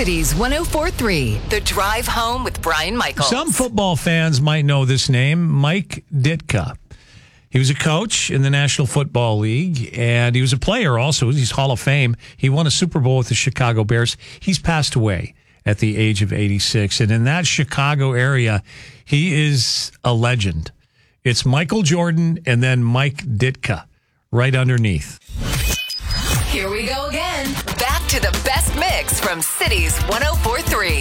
Cities 104.3, The Drive Home with Brian Michaels. Some football fans might know this name, Mike Ditka. He was a coach in the National Football League, and he was a player also. He's Hall of Fame. He won a Super Bowl with the Chicago Bears. He's passed away at the age of 86. And in that Chicago area, he is a legend. It's Michael Jordan and then Mike Ditka right underneath. Here we go again. Back to the best mix from Cities 104.3.